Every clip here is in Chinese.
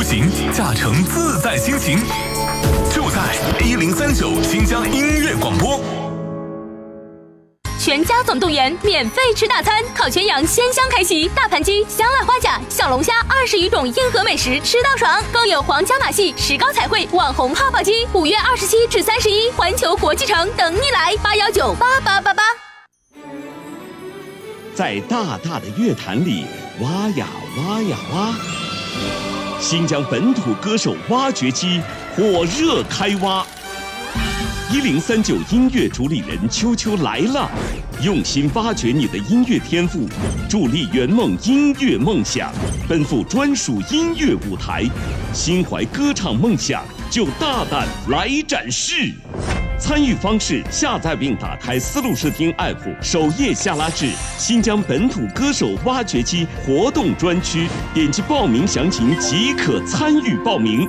行，驾乘自在心情。就在1039新疆音乐广播。 全家总动员，免费吃大餐，烤全羊鲜香开席，大盘鸡、香辣花甲、小龙虾20余种硬核美食吃到爽，更有皇家马戏、石膏彩绘、网红泡泡鸡，5月27至31，环球国际城等你来，8198888。 在大大的乐坛里挖呀挖呀挖，新疆本土歌手挖掘机火热开挖。1039音乐主理人秋秋来了，用心挖掘你的音乐天赋，助力圆梦音乐梦想，奔赴专属音乐舞台，心怀歌唱梦想就大胆来展示。参与方式：下载并打开丝路视听 App， 首页下拉至新疆本土歌手挖掘机活动专区，点击报名详情即可参与报名。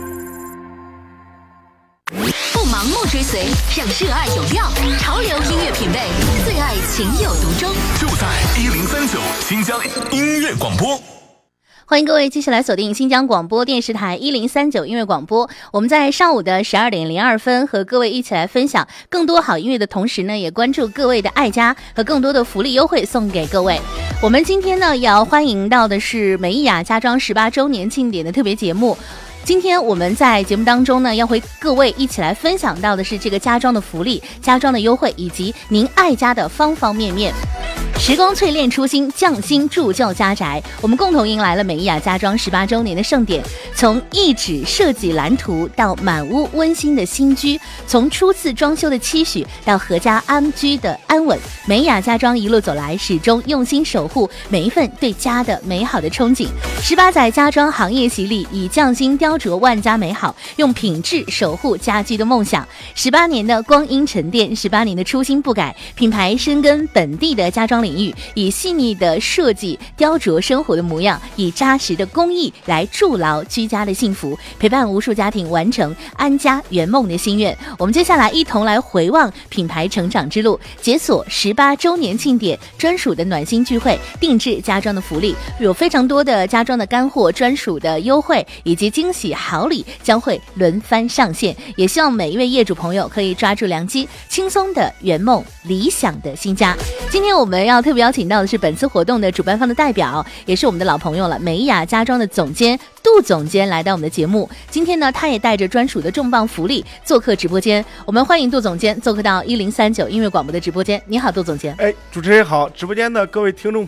不盲目追随，让热爱有料，潮流音乐品味，最爱情有独钟。 就在1039新疆音乐广播。 欢迎各位继续来锁定新疆广播电视台1039音乐广播。我们在上午的12点02分和各位一起来分享更多好音乐的同时呢，也关注各位的爱家和更多的福利优惠送给各位。我们今天呢，也要欢迎到的是美雅家装18周年庆典的特别节目。今天我们在节目当中呢，要和各位一起来分享到的是这个家装的福利、家装的优惠以及您爱家的方方面面。时光淬炼初心，匠心铸就家宅。我们共同迎来了美雅家装18周年的盛典，从一纸设计蓝图到满屋温馨的新居，从初次装修的期许到阖家安居的安稳，美雅家装一路走来，始终用心守护每一份对家的美好的憧憬。18载家装行业洗礼，以匠心雕琢万家美好，用品质守护家居的梦想。18年的光阴沉淀，18年的初心不改，品牌深耕本地的家装领域，以细腻的设计雕琢生活的模样，以扎实的工艺来筑牢居家的幸福，陪伴无数家庭完成安家圆梦的心愿。我们接下来一同来回望品牌成长之路，解锁18周年庆典专属的暖心聚会，定制家装的福利，有非常多的家装的干货、专属的优惠以及惊喜好礼将会轮番上线。也希望每一位业主朋友可以抓住良机，轻松的圆梦理想的新家。今天我们要特别邀请到的是本次活动的主办方的代表，也是我们的老朋友了，美雅家装的总监杜总监来到我们的节目。今天呢，他也带着专属的重磅福利做客直播间。我们欢迎杜总监做客到1039音乐广播的直播间。你好，杜总监。 主持人好，直播间的各位听众